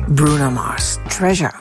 Bruno Mars, Treasure.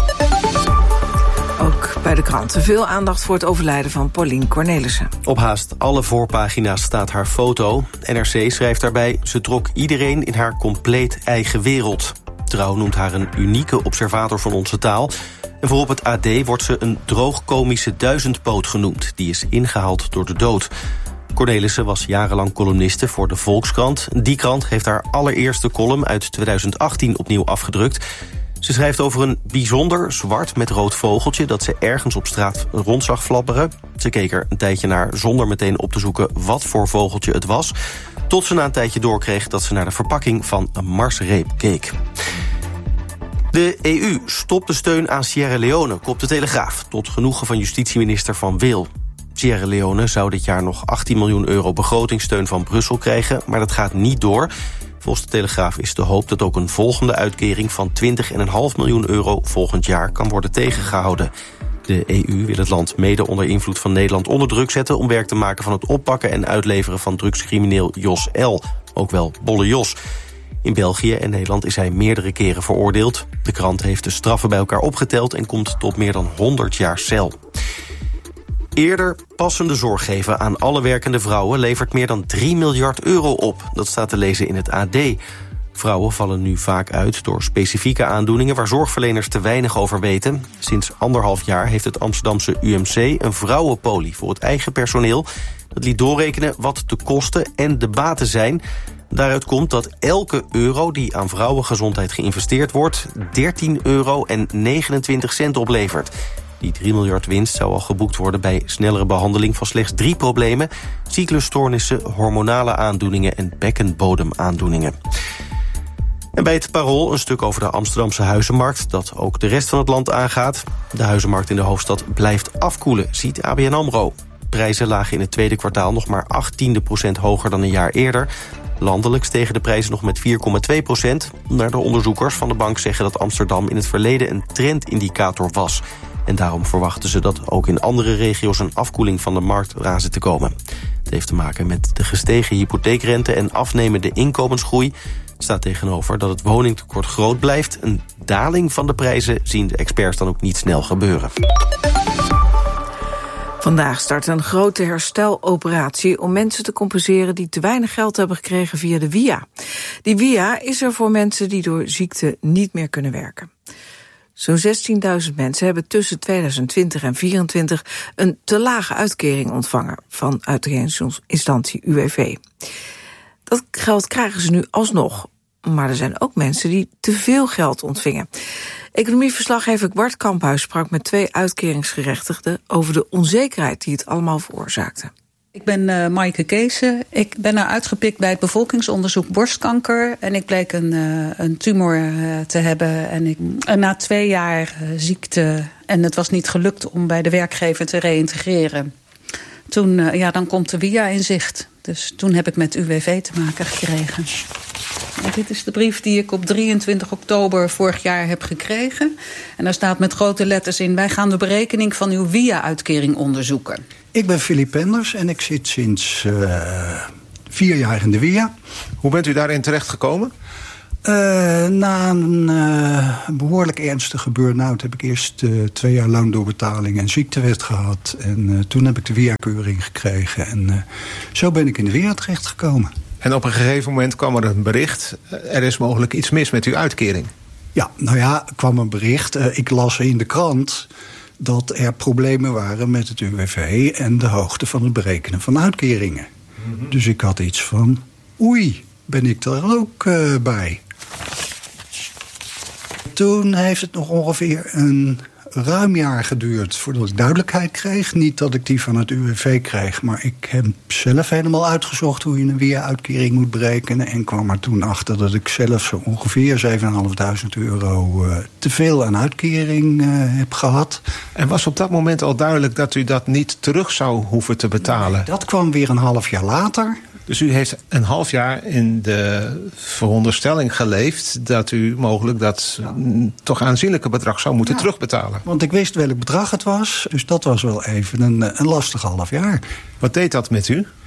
Ook bij de kranten veel aandacht voor het overlijden van Paulien Cornelissen. Op haast alle voorpagina's staat haar foto. NRC schrijft daarbij: ze trok iedereen in haar compleet eigen wereld. Trouw noemt haar een unieke observator van onze taal. En voor op het AD wordt ze een droogkomische duizendpoot genoemd. Die is ingehaald door de dood. Cornelissen was jarenlang columniste voor de Volkskrant. Die krant heeft haar allereerste column uit 2018 opnieuw afgedrukt. Ze schrijft over een bijzonder zwart met rood vogeltje dat ze ergens op straat rond zag flapperen. Ze keek er een tijdje naar zonder meteen op te zoeken wat voor vogeltje het was, tot ze na een tijdje doorkreeg dat ze naar de verpakking van een marsreep keek. De EU stopt de steun aan Sierra Leone, kopt de Telegraaf, tot genoegen van justitieminister Van Wil. Sierra Leone zou dit jaar nog 18 miljoen euro begrotingssteun van Brussel krijgen, maar dat gaat niet door. Volgens de Telegraaf is de hoop dat ook een volgende uitkering van 20,5 miljoen euro volgend jaar kan worden tegengehouden. De EU wil het land mede onder invloed van Nederland onder druk zetten om werk te maken van het oppakken en uitleveren van drugscrimineel Jos L., ook wel Bolle Jos. In België en Nederland is hij meerdere keren veroordeeld. De krant heeft de straffen bij elkaar opgeteld en komt tot meer dan 100 jaar cel. Eerder passende zorg geven aan alle werkende vrouwen levert meer dan 3 miljard euro op. Dat staat te lezen in het AD. Vrouwen vallen nu vaak uit door specifieke aandoeningen waar zorgverleners te weinig over weten. Sinds 1,5 jaar heeft het Amsterdamse UMC een vrouwenpolie voor het eigen personeel. Dat liet doorrekenen wat de kosten en de baten zijn. Daaruit komt dat elke euro die aan vrouwengezondheid geïnvesteerd wordt 13,29 euro oplevert. Die 3 miljard winst zou al geboekt worden bij snellere behandeling van slechts 3 problemen: cyclusstoornissen, hormonale aandoeningen en bekkenbodemaandoeningen. En bij het Parool een stuk over de Amsterdamse huizenmarkt dat ook de rest van het land aangaat. De huizenmarkt in de hoofdstad blijft afkoelen, ziet ABN AMRO. Prijzen lagen in het tweede kwartaal nog maar 0,18% hoger dan een jaar eerder. Landelijk stegen de prijzen nog met 4,2%. Maar de onderzoekers van de bank zeggen dat Amsterdam in het verleden een trendindicator was. En daarom verwachten ze dat ook in andere regio's een afkoeling van de markt eraan zit te komen. Het heeft te maken met de gestegen hypotheekrente en afnemende inkomensgroei. Er staat tegenover dat het woningtekort groot blijft. Een daling van de prijzen zien de experts dan ook niet snel gebeuren. Vandaag start een grote hersteloperatie om mensen te compenseren die te weinig geld hebben gekregen via de WIA. Die WIA is er voor mensen die door ziekte niet meer kunnen werken. Zo'n 16.000 mensen hebben tussen 2020 en 2024 een te lage uitkering ontvangen van uitkeringsinstantie UWV. Dat geld krijgen ze nu alsnog, maar er zijn ook mensen die te veel geld ontvingen. Economieverslaggever Bart Kamphuis sprak met 2 uitkeringsgerechtigden over de onzekerheid die het allemaal veroorzaakte. Ik ben Maaike Keese. Ik ben uitgepikt bij het bevolkingsonderzoek borstkanker. En ik bleek een tumor te hebben. En na 2 jaar ziekte, en het was niet gelukt om bij de werkgever te reïntegreren. Toen, dan komt de WIA in zicht. Dus toen heb ik met UWV te maken gekregen. En dit is de brief die ik op 23 oktober vorig jaar heb gekregen. En daar staat met grote letters in: wij gaan de berekening van uw WIA-uitkering onderzoeken. Ik ben Philip Penders en ik zit sinds 4 jaar in de WIA. Hoe bent u daarin terechtgekomen? Na een behoorlijk ernstige burn-out heb ik eerst 2 jaar loondoorbetaling en ziektewet gehad. En toen heb ik de WIA-keuring gekregen. En zo ben ik in de WIA terechtgekomen. En op een gegeven moment kwam er een bericht: er is mogelijk iets mis met uw uitkering. Ja, kwam een bericht. Ik las in de krant dat er problemen waren met het UWV en de hoogte van het berekenen van uitkeringen. Mm-hmm. Dus ik had iets van, oei, ben ik er ook bij. Toen heeft het nog ongeveer een ruim jaar geduurd voordat ik duidelijkheid kreeg. Niet dat ik die van het UWV kreeg, maar ik heb zelf helemaal uitgezocht hoe je een WIA-uitkering moet berekenen. En kwam er toen achter dat ik zelf zo ongeveer 7.500 euro te veel aan uitkering heb gehad. En was op dat moment al duidelijk dat u dat niet terug zou hoeven te betalen? Nee, dat kwam weer een half jaar later. Dus u heeft een half jaar in de veronderstelling geleefd dat u mogelijk dat toch aanzienlijke bedrag zou moeten terugbetalen. Want ik wist welk bedrag het was, dus dat was wel even een lastig half jaar. Wat deed dat met u?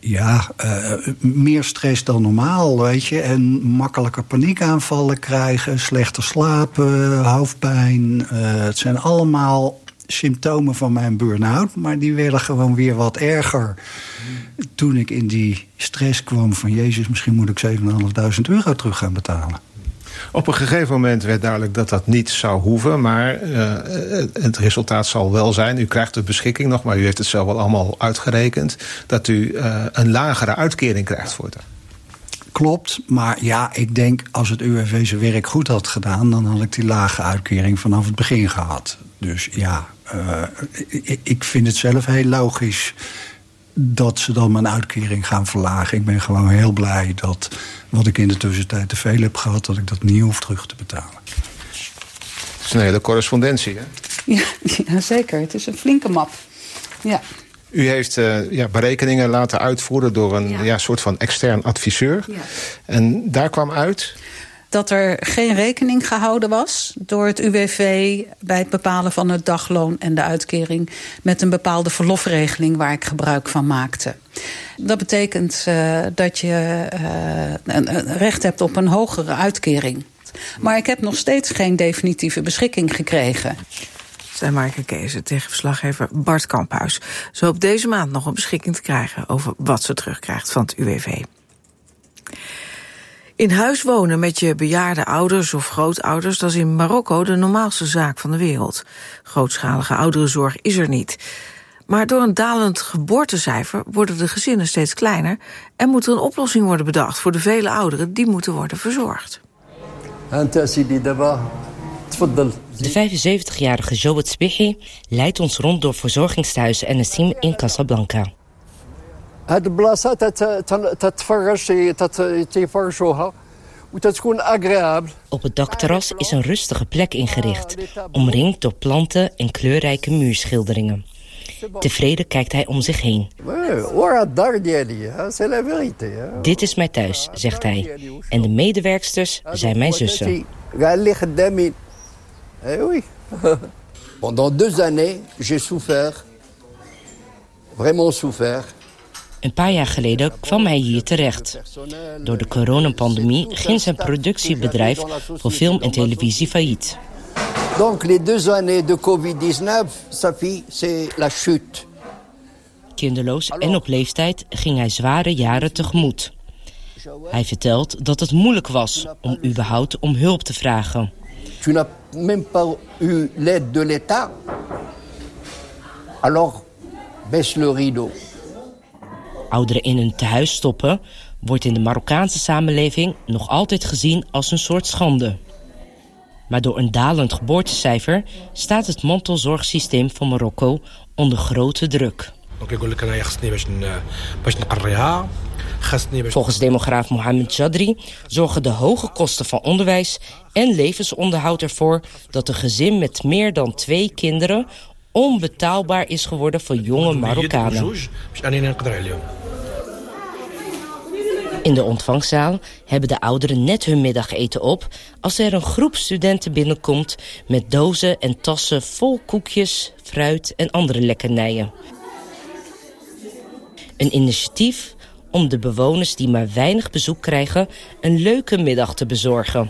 Ja, meer stress dan normaal, weet je. En makkelijker paniekaanvallen krijgen, slechter slapen, hoofdpijn. Het zijn allemaal symptomen van mijn burn-out, maar die werden gewoon weer wat erger. Toen ik in die stress kwam van Jezus, misschien moet ik €7.500 terug gaan betalen. Op een gegeven moment werd duidelijk dat dat niet zou hoeven, maar het resultaat zal wel zijn. U krijgt de beschikking nog, maar u heeft het zelf wel allemaal uitgerekend, dat u een lagere uitkering krijgt voortaan. Klopt, maar ja, ik denk als het UWV zijn werk goed had gedaan, dan had ik die lage uitkering vanaf het begin gehad. Dus ja, ik vind het zelf heel logisch dat ze dan mijn uitkering gaan verlagen. Ik ben gewoon heel blij dat wat ik in de tussentijd te veel heb gehad, dat ik dat niet hoef terug te betalen. Het is een hele correspondentie, hè? Ja, zeker. Het is een flinke map. Ja. U heeft berekeningen laten uitvoeren door een soort van extern adviseur. Ja. En daar kwam uit dat er geen rekening gehouden was door het UWV bij het bepalen van het dagloon en de uitkering met een bepaalde verlofregeling waar ik gebruik van maakte. Dat betekent dat je recht hebt op een hogere uitkering. Maar ik heb nog steeds geen definitieve beschikking gekregen. Zei Maaike Keese tegen verslaggever Bart Kamphuis. Ze hoopt deze maand nog een beschikking te krijgen over wat ze terugkrijgt van het UWV. In huis wonen met je bejaarde ouders of grootouders, dat is in Marokko de normaalste zaak van de wereld. Grootschalige ouderenzorg is er niet. Maar door een dalend geboortecijfer worden de gezinnen steeds kleiner en moet er een oplossing worden bedacht voor de vele ouderen die moeten worden verzorgd. De 75-jarige Jowet Sbihi leidt ons rond door verzorgingstehuis Enessim in Casablanca. Op het dakterras is een rustige plek ingericht, omringd door planten en kleurrijke muurschilderingen. Tevreden kijkt hij om zich heen. Dit is mijn thuis, zegt hij. En de medewerksters zijn mijn zussen. Pendant 2 années, j'ai souffert. Vraiment souffert. Een paar jaar geleden kwam hij hier terecht. Door de coronapandemie ging zijn productiebedrijf voor film en televisie failliet. Donc les 2 années de Covid-19, Safi, c'est la chute. Kinderloos en op leeftijd ging hij zware jaren tegemoet. Hij vertelt dat het moeilijk was om überhaupt om hulp te vragen. Tu n'as même pas eu l'aide de l'État. Alors, baisse le rideau. Ouderen in hun tehuis stoppen wordt in de Marokkaanse samenleving nog altijd gezien als een soort schande. Maar door een dalend geboortecijfer staat het mantelzorgsysteem van Marokko onder grote druk. Volgens demograaf Mohamed Jadri zorgen de hoge kosten van onderwijs en levensonderhoud ervoor dat een gezin met meer dan 2 kinderen onbetaalbaar is geworden voor jonge Marokkanen. In de ontvangstzaal hebben de ouderen net hun middageten op als er een groep studenten binnenkomt met dozen en tassen vol koekjes, fruit en andere lekkernijen. Een initiatief om de bewoners die maar weinig bezoek krijgen een leuke middag te bezorgen.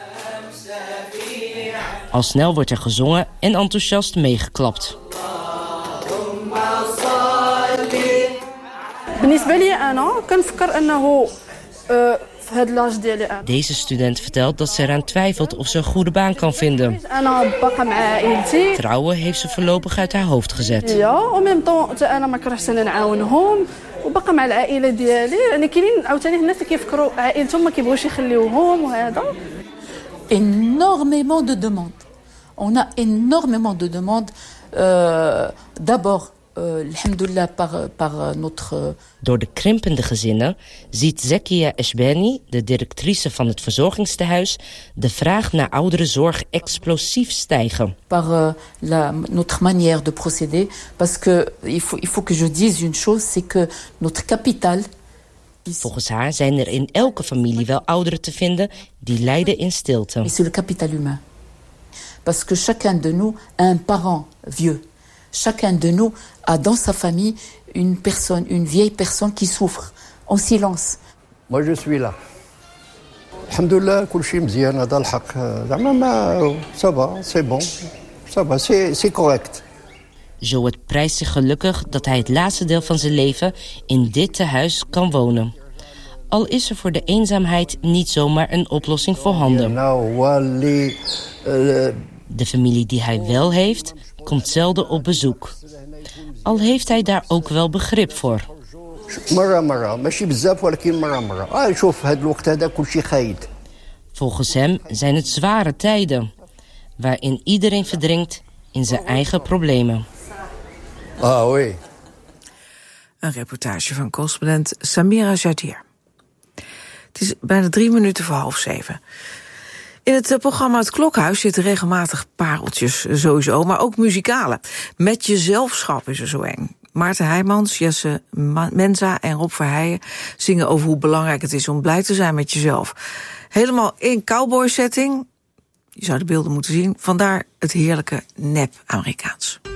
Al snel wordt er gezongen en enthousiast meegeklapt. Deze student vertelt dat ze eraan twijfelt of ze een goede baan kan vinden. Trouwen heeft ze voorlopig uit haar hoofd gezet. وبقى مع العائله ديالي يعني كاينين عاوتاني الناس اللي كيفكروا عائلتهم ما كيبغوش يخليوهم وهذا énormément de demandes. On a énormément de demandes d'abord alhamdulillah par notre. Door de krimpende gezinnen ziet Zekia Eshbani, de directrice van het verzorgingstehuis, de vraag naar ouderenzorg explosief stijgen. Par notre manière de procéder, parce que il faut que je dise une chose, c'est que notre capital. Volgens haar zijn er in elke familie wel ouderen te vinden die lijden in stilte. C'est le capital humain. Parce que chacun de nous a un parent vieux. Chacun de nous a dans sa famille une vieille personne qui souffre en silence. Moi je suis là. Alhamdoulilah, kulshi mzian, hada al-haq. Zama ma ça va, c'est bon. Ça va, c'est correct. Joët prijst zich gelukkig dat hij het laatste deel van zijn leven in dit tehuis kan wonen. Al is er voor de eenzaamheid niet zomaar een oplossing voorhanden. De familie die hij wel heeft, komt zelden op bezoek. Al heeft hij daar ook wel begrip voor. Volgens hem zijn het zware tijden, waarin iedereen verdrinkt in zijn eigen problemen. Ah, oui. Een reportage van correspondent Samira Jadir. Het is bijna 6:03. In het programma Het Klokhuis zitten regelmatig pareltjes sowieso, maar ook muzikale. Met jezelfschap is er zo eng. Maarten Heijmans, Jesse Menza en Rob Verheijen zingen over hoe belangrijk het is om blij te zijn met jezelf. Helemaal in cowboy-setting. Je zou de beelden moeten zien. Vandaar het heerlijke nep-Amerikaans.